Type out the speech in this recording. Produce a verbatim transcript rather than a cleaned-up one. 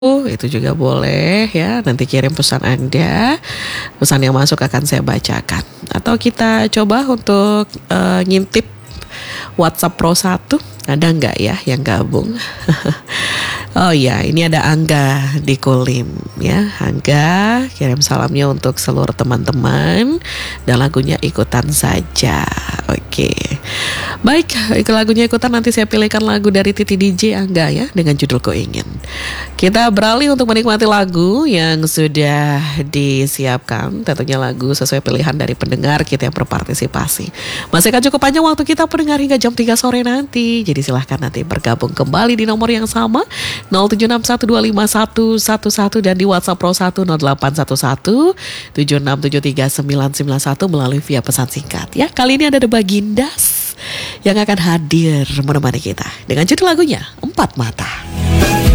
itu juga boleh ya. Nanti kirim pesan Anda. Pesan yang masuk akan saya bacakan. Atau kita coba untuk uh, ngintip WhatsApp Pro satu. Ada nggak ya yang gabung? Oh iya, ini ada Angga di Kulim ya. Angga kirim salamnya untuk seluruh teman-teman dan lagunya Ikutan Saja. Oke. Baik, lagunya ikutan, nanti saya pilihkan lagu dari Titi D J Angga ya dengan judul Ku Ingin. Kita beralih untuk menikmati lagu yang sudah disiapkan, tentunya lagu sesuai pilihan dari pendengar kita yang berpartisipasi. Masih akan cukup panjang waktu kita pendengar hingga jam tiga sore nanti. Jadi silahkan nanti bergabung kembali di nomor yang sama nol tujuh enam satu dua lima satu satu satu dan di WhatsApp Pro satu nol delapan satu satu tujuh enam tujuh tiga sembilan sembilan satu melalui via pesan singkat ya. Kali ini ada Bagindas yang akan hadir menemani kita dengan judul lagunya Empat Mata.